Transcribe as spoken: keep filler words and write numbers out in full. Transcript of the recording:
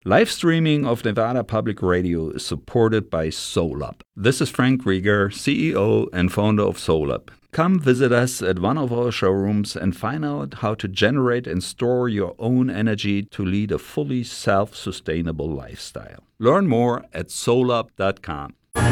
Live streaming of Nevada Public Radio is supported by SolUp. This is Frank Rieger, C E O and founder of SolUp. Come visit us at one of our showrooms and find out how to generate and store your own energy to lead a fully self-sustainable lifestyle. Learn more at solup dot com.